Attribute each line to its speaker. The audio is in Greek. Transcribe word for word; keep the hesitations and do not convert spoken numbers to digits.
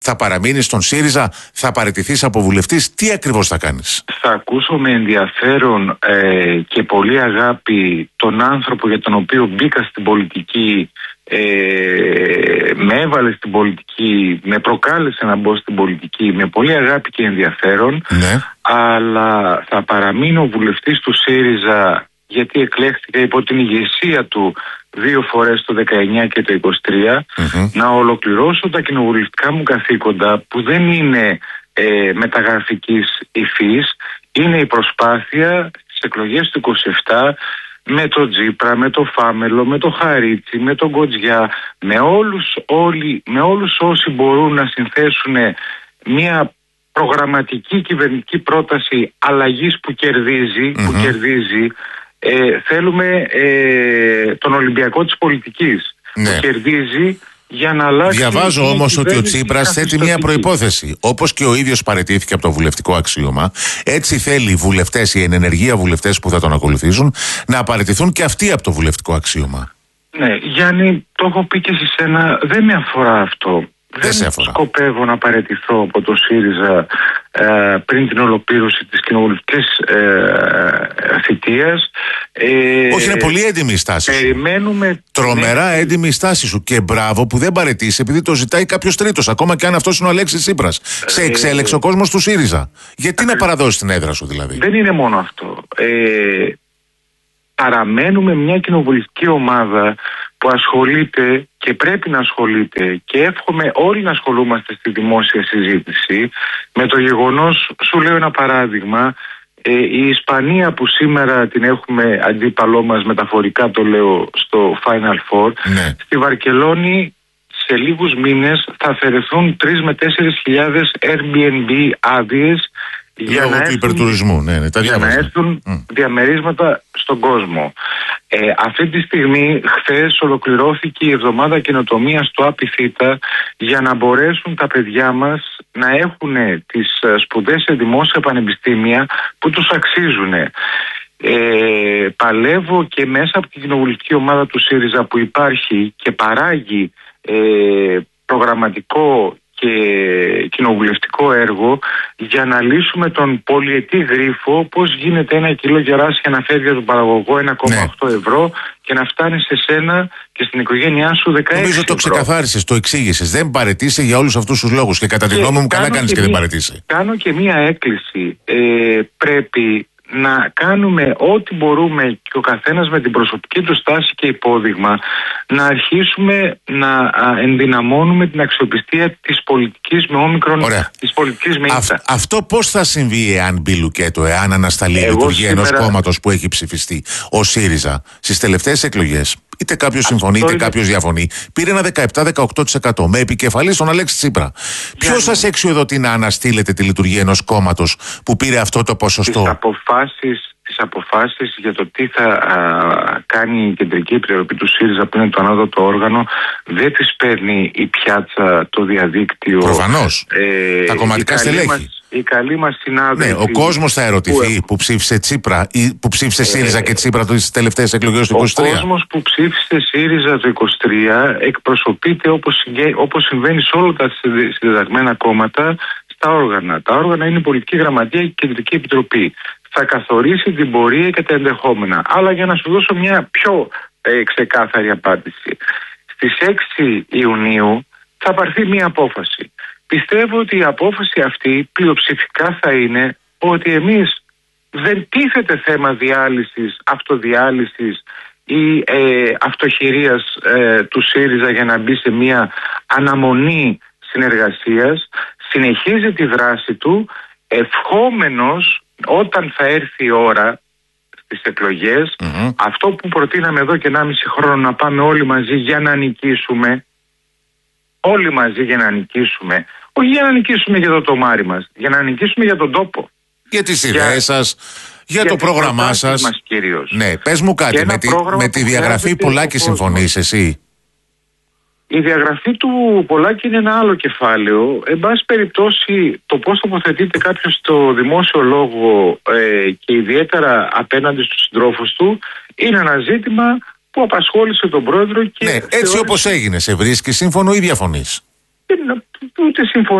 Speaker 1: Θα παραμείνεις στον ΣΥΡΙΖΑ, θα παραιτηθείς από βουλευτής, τι ακριβώς θα κάνεις?
Speaker 2: Θα ακούσω με ενδιαφέρον ε, και πολύ αγάπη τον άνθρωπο για τον οποίο μπήκα στην πολιτική, ε, με έβαλε στην πολιτική, με προκάλεσε να μπω στην πολιτική, με πολύ αγάπη και ενδιαφέρον,
Speaker 1: ναι.
Speaker 2: Αλλά θα παραμείνω βουλευτής του ΣΥΡΙΖΑ γιατί εκλέχθηκα υπό την ηγεσία του δύο φορές το δεκαεννιά και το είκοσι τρία, mm-hmm. να ολοκληρώσω τα κοινοβουλευτικά μου καθήκοντα που δεν είναι ε, μεταγραφικής υφής, είναι η προσπάθεια στις εκλογές του είκοσι επτά με τον Τζίπρα, με τον Φάμελο, με τον Χαρίτσι, με τον Κοτζιά, με όλους, όλοι, με όλους όσοι μπορούν να συνθέσουν μια προγραμματική κυβερνητική πρόταση αλλαγής που κερδίζει, mm-hmm. που κερδίζει Ε, θέλουμε ε, τον Ολυμπιακό της πολιτικής, ναι. που κερδίζει για να αλλάξει.
Speaker 1: Διαβάζω όμως ότι ο Τσίπρας θέτει μια προϋπόθεση. Όπως και ο ίδιος παραιτήθηκε από το βουλευτικό αξίωμα, έτσι θέλει οι βουλευτές, οι ενενεργεία βουλευτές που θα τον ακολουθήσουν, να παραιτηθούν και αυτοί από το βουλευτικό αξίωμα.
Speaker 2: Ναι, Γιάννη, το έχω πει και σε σένα, δεν με αφορά αυτό.
Speaker 1: Δεν,
Speaker 2: δεν σκοπεύω να παραιτηθώ από το ΣΥΡΙΖΑ ε, πριν την ολοκλήρωση της κοινοβουλευτικής ε, θητείας. Ε,
Speaker 1: Όχι, είναι πολύ έντιμη η στάση
Speaker 2: περιμένουμε
Speaker 1: σου. Τρομερά ναι. έντιμη η στάση σου. Και μπράβο που δεν παραιτείς επειδή το ζητάει κάποιος τρίτος, ακόμα και αν αυτός είναι ο Αλέξης Τσίπρας. Ε, Σε εξέλεξε ο κόσμος του ΣΥΡΙΖΑ. Γιατί ε, να παραδώσεις την έδρα σου δηλαδή?
Speaker 2: Δεν είναι μόνο αυτό. Ε, παραμένουμε μια κοινοβουλευτική ομάδα που ασχολείται και πρέπει να ασχολείται, και εύχομαι όλοι να ασχολούμαστε στη δημόσια συζήτηση με το γεγονός, σου λέω ένα παράδειγμα, ε, η Ισπανία που σήμερα την έχουμε αντίπαλό μας, μεταφορικά το λέω, στο Final Four,
Speaker 1: ναι.
Speaker 2: στη Βαρκελόνη σε λίγους μήνες θα αφαιρεθούν τρεις με τέσσερις χιλιάδες Airbnb άδειες για να, έρθουν,
Speaker 1: ναι, ναι, τα
Speaker 2: για να έρθουν mm. διαμερίσματα στον κόσμο. Ε, αυτή τη στιγμή, χθες ολοκληρώθηκε η εβδομάδα καινοτομίας του ΑΠΙΘΙΤΑ για να μπορέσουν τα παιδιά μας να έχουν τις σπουδές σε δημόσια πανεπιστήμια που τους αξίζουν. Ε, παλεύω και μέσα από την κοινοβουλευτική ομάδα του ΣΥΡΙΖΑ που υπάρχει και παράγει ε, προγραμματικό και κοινοβουλευτικό έργο για να λύσουμε τον πολυετή γρίφο, πώς γίνεται ένα κιλό γεράσια να φεύγει από τον παραγωγό ένα κόμμα οκτώ ναι. ευρώ και να φτάνει σε σένα και στην οικογένειά σου δεκαέξι.
Speaker 1: Νομίζω το ξεκαθάρισες, το εξήγησες. Δεν παραιτείσαι για όλους αυτούς τους λόγους και κατά τη γνώμη μου καλά κάνεις και, και δεν παραιτείσαι.
Speaker 2: Κάνω και μία έκκληση. Ε, πρέπει να κάνουμε ό,τι μπορούμε και ο καθένας με την προσωπική του στάση και υπόδειγμα να αρχίσουμε να ενδυναμώνουμε την αξιοπιστία της πολιτικής με όμικρον, της πολιτικής με ήττα.
Speaker 1: Αυτό πώς θα συμβεί εάν μπει λουκέτο, εάν ανασταλεί η λειτουργία σήμερα... ενός κόμματος που έχει ψηφιστεί, ο ΣΥΡΙΖΑ, στις τελευταίες εκλογές? Είτε κάποιος συμφωνεί, είτε είναι... κάποιος διαφωνεί. Πήρε ένα δεκαεπτά με δεκαοκτώ τοις εκατό με επικεφαλής τον Αλέξη Τσίπρα. Ποιος σας εξουδοτεί να αναστείλετε τη λειτουργία ενός κόμματος που πήρε αυτό το ποσοστό?
Speaker 2: Τις αποφάσεις, τις αποφάσεις για το τι θα α, κάνει η Κεντρική Επιτροπή του ΣΥΡΙΖΑ, που είναι το ανώτατο όργανο, δεν τις παίρνει η πιάτσα, το διαδίκτυο.
Speaker 1: Προφανώς.
Speaker 2: Ε,
Speaker 1: τα κομματικά στελέχη.
Speaker 2: Μας, οι καλοί μας συνάδελφοι.
Speaker 1: Ναι, ο κόσμος θα ερωτηθεί που, που ψήφισε Τσίπρα ή που ψήφισε ΣΥΡΙΖΑ ε, και Τσίπρα τις τελευταίες εκλογές του είκοσι τρία.
Speaker 2: Ο κόσμος που ψήφισε ΣΥΡΙΖΑ το είκοσι τρία εκπροσωπείται όπως, όπως συμβαίνει σε όλα τα συντεταγμένα κόμματα στα όργανα. Τα όργανα είναι η Πολιτική Γραμματεία και η Κεντρική Επιτροπή. Θα καθορίσει την πορεία και τα ενδεχόμενα. Αλλά για να σου δώσω μια πιο ε, ξεκάθαρη απάντηση. Στις έξι Ιουνίου θα πάρθει μια απόφαση. Πιστεύω ότι η απόφαση αυτή πλειοψηφικά θα είναι ότι εμείς δεν τίθεται θέμα διάλυσης, αυτοδιάλυσης ή ε, αυτοχειρίας ε, του ΣΥΡΙΖΑ για να μπει σε μια αναμονή συνεργασίας. Συνεχίζει τη δράση του, ευχόμενος όταν θα έρθει η ώρα στις εκλογές, mm-hmm. αυτό που προτείναμε εδώ και ενάμιση χρόνο, να πάμε όλοι μαζί για να νικήσουμε, όλοι μαζί για να νικήσουμε, όχι για να νικήσουμε για το τομάρι μας, για να νικήσουμε για τον τόπο.
Speaker 1: Για τις ιδέες σας, για, για το πρόγραμμά σας.
Speaker 2: Μας,
Speaker 1: ναι, πες μου κάτι, με τη, με τη διαγραφή Πολάκη συμφωνείς εσύ?
Speaker 2: Η διαγραφή του Πολάκη είναι ένα άλλο κεφάλαιο. Εν πάση περιπτώσει, το πώς τοποθετείται κάποιος στο δημόσιο λόγο ε, και ιδιαίτερα απέναντι στους συντρόφους του, είναι ένα ζήτημα που απασχόλησε τον πρόεδρο και...
Speaker 1: Ναι, έτσι
Speaker 2: θεώρησε...
Speaker 1: όπως έγινε, σε βρίσκει σύμφωνο ή διαφωνείς?
Speaker 2: δεν, ούτε συμφωνώ